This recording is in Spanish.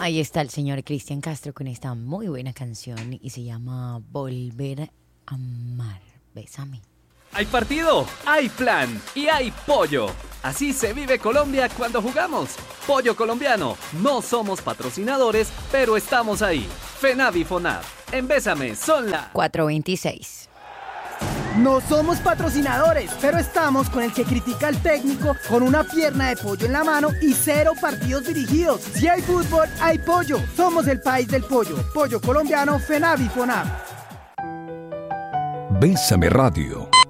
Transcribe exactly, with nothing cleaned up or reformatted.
Ahí está el señor Cristian Castro con esta muy buena canción y se llama Volver a Amar. Bésame. Hay partido, hay plan y hay pollo. Así se vive Colombia cuando jugamos. Pollo colombiano. No somos patrocinadores, pero estamos ahí. FENAV y FONAV. En Bésame son las cuatro veintiséis. No somos patrocinadores, pero estamos con el que critica al técnico con una pierna de pollo en la mano y cero partidos dirigidos. Si hay fútbol, hay pollo. Somos el país del pollo. Pollo colombiano, FENAV y FONAV. Bésame Radio.